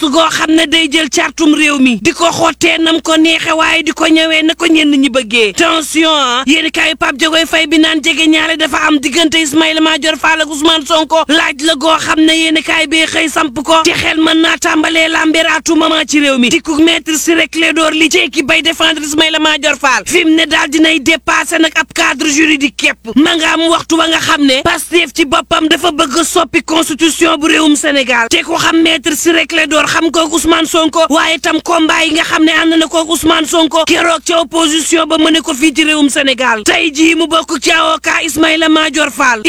poste goo xam ne day jël cartum réew mi di ko xottee nam ko neexe waaye di ko ñëwee na ko ñenn ñi bëggee tension yéen kaayu Pape Diogoy Faye bi naan jege ñaale dafa am diggante Ismaïla Madior Fall ak Ousmane Sonko laaj la goo xam ne yéen kaay bee xëy samp ko te xel mën naa tàmbalee lambeer à tout moment ci réew mi dikkug maître Ciré Clédor Ly ceeki bay défendre Ismaïla Madior Fall fi mu ne daal dinay dépassé nag ab cadre juridique képp ma nga am waxtu wa nga xam ne Pastef ci boppam dafa bëgg a soppi constitution bu réewum Sénégal te ko xam maître Ciré Clédor xam kook Ousmane Sonko waaye tam combat yi nga xam ne ànd na kook Ousmane Sonko keroog ca opposition ba mëne ko fii ci réewum Sénégal tey jii mu bokk ci avocat Ismaïla Madior Fall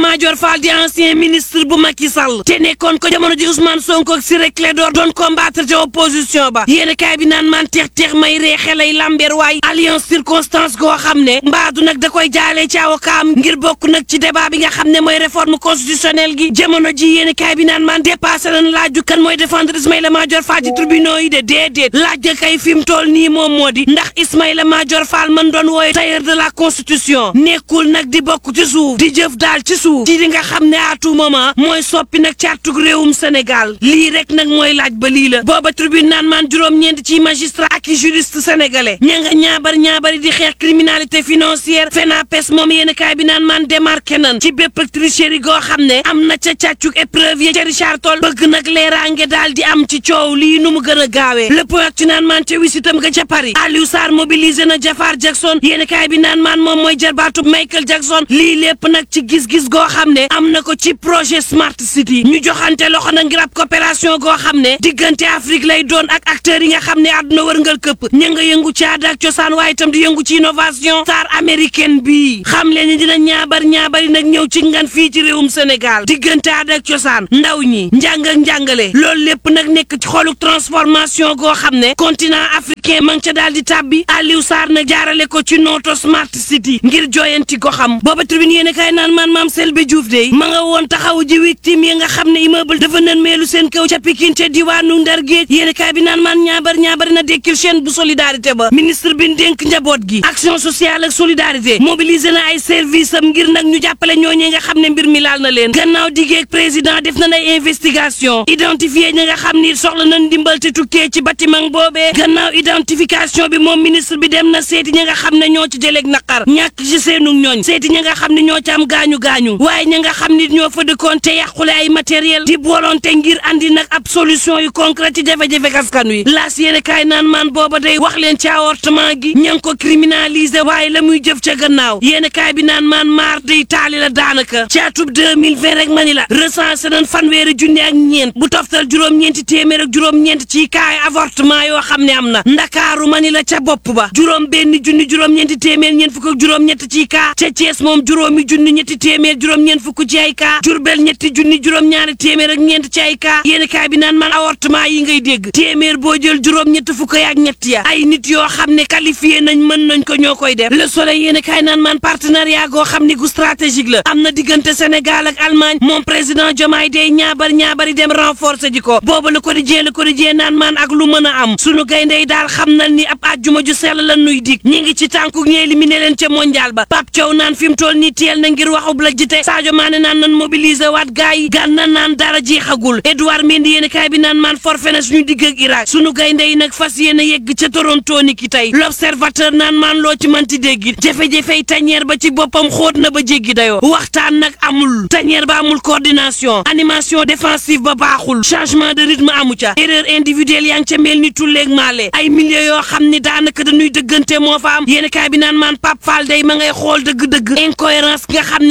di ancien ministre bu Macky Sall te nekkoon ko jamono ji Ousmane Sonko ak Ciré Clédor doon combattre ca opposition ba yéen kaay bi naan man teex may reexe lay lambeer waay alliance circonstance goo xam ne mbaadu nag da koy jaalee ci avocat am ngir bokk nag ci débat bi nga xam ne mooy réforme constitutionnelle gi jamono ji yéen kaay bi naan man dépassé nañ laaju kan mooy défendre Ismaïla Madior Fall ci tribunaux yi de déedéet laaj ga kay fi mu toll nii moom moo di ndax Ismaïla Madior Fall man doon wooye tailleur de la constitution nekkul nag di bokk ci suuf di jëf daal ci suuf ci di nga xam ne à tout moment mooy soppi nag càttug réewum Sénégal lii rek nag mooy laaj ba lii la booba tribune naan man juróom-ñeent ci magistrat ak i juriste sénégalais ña nga ñaabari di xeex criminalité financière FENAPES moom yéen kaay bi naan man démarqué nan ci bépp tricherie goo xam ne am na ca càccug épreuve yi ca Richard Toll bëgg nag leeraange daal di am ci coow lii nu mu gën a gaawee le point ci naan man ca wisitam nga ca Paris Aliou Sarr mobilisé na Jafar Jackson yéen kaay bi naan man moom mooy jarbaatu Michael Jackson lii lépp nag ci gis-gis goo xam ne am na ko ci projet Smart City ñu joxante loxo na ngir ab coopération goo xam ne diggante Afrique lay doon ak acteurs yi nga xam ne àdduna wërngal këpp ña nga yëngu ci aada ak cosaan waaye itam di yëngu ci innovation star américaine bi xam leen ni dina ñaabari nag ñëw ci ngan fii ci réewum Sénégal diggante aada ak cosaan ndaw ñi njàng ak njàngale loolu lépp nag nekk ci xoluk transformation goo xam ne continent africain ma ngi ca daal di tàbbi Aliou Sarr nag jaarale ko ci nooto Smart City ngir jooyanti ko xam booba tribune yéen kay naan man maam Selbe Diouf de ma nga woon taxaw ji victime yi nga xam ne immeuble dafa nan meelu seen kaw ca Pikine ca diwaanu Ndar Géej yéen kay bi naan man ñaabari na dekkil chaîne bu solidarité ba ministre bi dénk njaboot gi action sociale ak solidarité mobilisé na ay service am ngir nag ñu jàppale ñooñee nga xam ne mbir mi laal na leen gannaaw diggéeg président def na ay investigation identifié ñi nga xam ni soxla nañ ndimbal te tukkee ci bâtiment boobee gannaaw identification bi moom ministre bi dem na seeti ñi nga xam ne ñoo ci jëleeg naqar ñàkk ci seenu ñooñ seeti ñi nga xam ne ñoo ci am gaañu waaye ñi nga xam ni ñoo fa dëkkoon te yàqule ay matériel di volonté ngir andi nag ab solution yu concret ci jafe-jafe askan wi laas yéene kaay naan man booba day wax leen ci avortement gi ña ngi ko criminaliser waaye la muy jëf ca gannaaw yéene kaay bi naan man maar day taali la daanaka ci atub 2020 rek mani la recensé nañ fanweeri junni ak ñeent bu toftal juróom-ñeenti téeméer ak juróom-ñeent ci kaay avortement yoo xam ne am na ndakaaru mani la ca bopp ba juróom-benn junni juróom-ñeenti téeméer ñeent fukk ak juróom-ñett ci kaa ca Thiès moom juróomi junni ñetti téeméer juróom-ñeent fukk ci ay kaa Jurbel ñetti junni juróom-ñaari téeméer ak ñeent ci ay kaa yéen kaay bi naan man avortement yi ngay dégg téeméer boo jël juróom-ñett fukk ak ñett ya ay nit yoo xam ne qualifié nañ mën nañ ko ñoo koy def Le Soleil yéen kaay naan man partenariat goo xam ne gu stratégique la am na diggante Sénégal ak Allemagne moom président Diomaye day ñaabari dem renforcer ji ko booba Le Quotidien naan man ak lu mën a am sunu gayndey daal xam nañ ni ab àjjuma ju sell la nuy dig ñi ngi ci tànku ñi éliminé leen ca mondial ba Pape Thiaw naan fi mu toll nii teel na ngir waxub la jite Sadio Mané naan nan mobiliser waat gars yi Gana naan dara jeexagul Edouard Mendy yéen kaay bi naan man forfait na suñu digg ak Irak sunu gaynde yi nag fas yéen a yegg ca Toronto ni ki tey L'Observateur naan man loo ci manti dégg jafe-jafey tanière ba ci boppam xóot na ba jéggi dayoo waxtaan nag amul tanière ba amul coordination animation défensive ba baaxul changement de rythme amu ca erreur individuelle yaa ngi ca mel ni tulleeg maale ay milliers yoo xam ni daanaka dañuy dëggante moo fa am yéen kaay bi naan man Pape Fall day ma ngay xool dëgg-dëgg incohérence nga xam ne